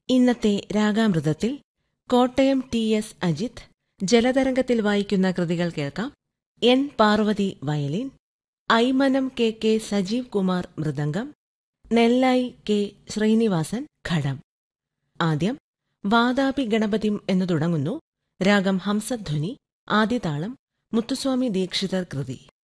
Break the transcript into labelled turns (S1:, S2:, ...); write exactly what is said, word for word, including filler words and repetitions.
S1: ഇന്നത്തെ രാഗാമൃതത്തിൽ Kottayam T S Ajith ജലതരംഗത്തിൽ വായിക്കുന്ന കൃതികൾ കേൾക്കാം. N Parvathi violin, Aymanam K K Sajeev Kumar mridangam, നെല്ലായി കെ ശ്രീനിവാസൻ ഘടം. ആദ്യം വാതാപി ഗണപതിം എന്നു തുടങ്ങുന്നു. രാഗം ഹംസധ്വനി, ആദിതാളം മുത്തുസ്വാമി ദീക്ഷിതർ കൃതി.